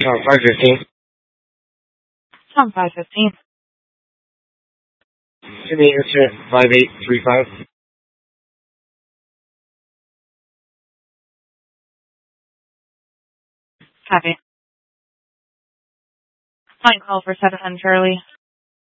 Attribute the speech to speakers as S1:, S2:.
S1: Tom 515.
S2: Tom 515.
S1: Give me instrument 5835.
S2: Copy. Line call for 710 Charlie.